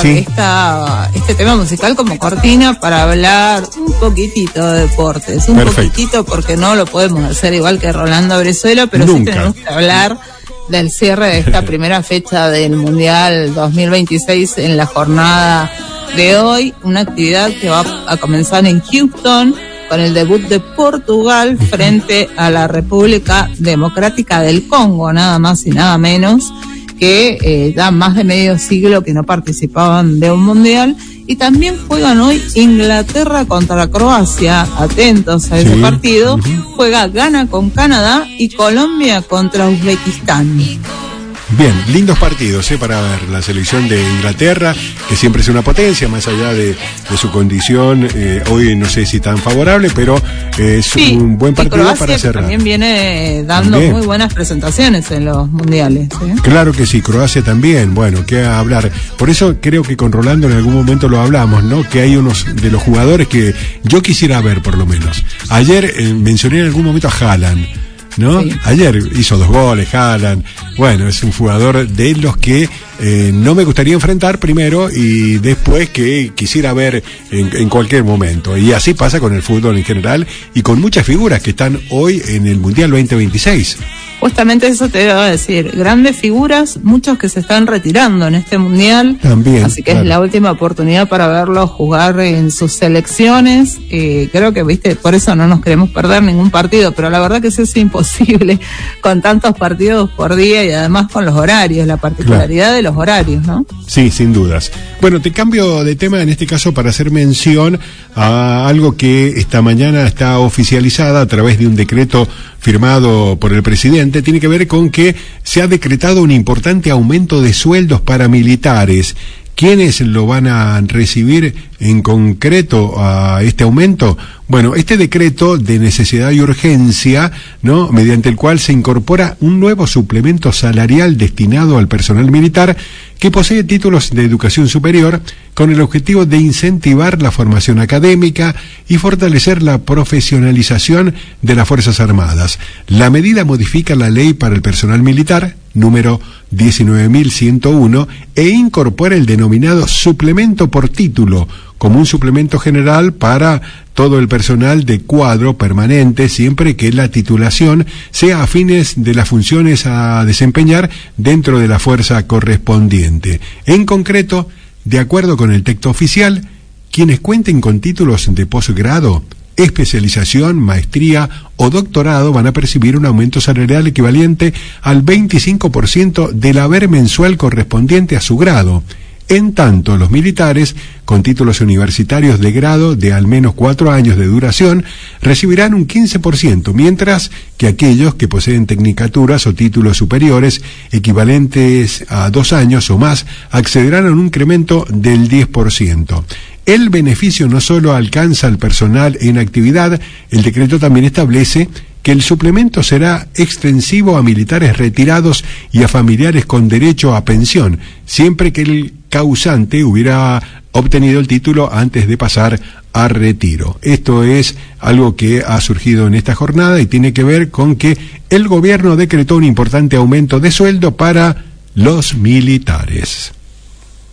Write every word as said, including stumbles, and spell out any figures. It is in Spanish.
sí. esta, este tema musical como cortina para hablar un poquitito de deportes, un Perfecto. poquitito porque no lo podemos hacer igual que Rolando Brizuela, pero Nunca. sí tenemos que hablar del cierre de esta primera fecha del Mundial dos mil veintiséis en la jornada de hoy, una actividad que va a comenzar en Houston con el debut de Portugal frente a la República Democrática del Congo, nada más y nada menos, que eh, da más de medio siglo que no participaban de un mundial. Y también juegan hoy Inglaterra contra Croacia, atentos a ese Sí. partido. Uh-huh. Juega Ghana con Canadá y Colombia contra Uzbekistán. Bien, lindos partidos ¿eh? para ver la selección de Inglaterra, que siempre es una potencia, más allá de, de su condición, eh, hoy no sé si tan favorable, pero eh, es Sí, un buen y partido Croacia, para que cerrar. también viene dando También. muy buenas presentaciones en los mundiales, ¿eh? Claro que sí, Croacia también, bueno, qué hablar. Por eso creo que con Rolando en algún momento lo hablamos, ¿no? Que hay unos de los jugadores que yo quisiera ver por lo menos. Ayer eh, mencioné en algún momento a Haaland, ¿no? Sí. Ayer hizo dos goles, Haaland. Bueno, es un jugador de los que eh, no me gustaría enfrentar primero y después que quisiera ver en, en cualquier momento. Y así pasa con el fútbol en general y con muchas figuras que están hoy en el Mundial veinte veintiséis. Justamente eso te iba a decir, grandes figuras, muchos que se están retirando en este mundial, También, así que claro. es la última oportunidad para verlos jugar en sus selecciones. Eh, creo que, viste, por eso no nos queremos perder ningún partido, pero la verdad que eso es imposible con tantos partidos por día y además con los horarios, la particularidad claro. de los horarios, ¿no? Sí, sin dudas. Bueno, te cambio de tema en este caso para hacer mención a algo que esta mañana está oficializada a través de un decreto firmado por el presidente. Tiene que ver con que se ha decretado un importante aumento de sueldos para militares. ¿Quiénes lo van a recibir en concreto a este aumento? Bueno, este decreto de necesidad y urgencia, ¿no? Mediante el cual se incorpora un nuevo suplemento salarial destinado al personal militar que posee títulos de educación superior con el objetivo de incentivar la formación académica y fortalecer la profesionalización de las Fuerzas Armadas. La medida modifica la ley para el personal militar, número diecinueve mil ciento uno, e incorpora el denominado suplemento por título, como un suplemento general para todo el personal de cuadro permanente, siempre que la titulación sea a fines de las funciones a desempeñar dentro de la fuerza correspondiente. En concreto, de acuerdo con el texto oficial, quienes cuenten con títulos de posgrado, especialización, maestría o doctorado van a percibir un aumento salarial equivalente al veinticinco por ciento del haber mensual correspondiente a su grado. En tanto, los militares con títulos universitarios de grado de al menos cuatro años de duración recibirán un quince por ciento, mientras que aquellos que poseen tecnicaturas o títulos superiores equivalentes a dos años o más accederán a un incremento del diez por ciento. El beneficio no solo alcanza al personal en actividad, el decreto también establece que el suplemento será extensivo a militares retirados y a familiares con derecho a pensión, siempre que el causante hubiera obtenido el título antes de pasar a retiro. Esto es algo que ha surgido en esta jornada y tiene que ver con que el gobierno decretó un importante aumento de sueldo para los militares.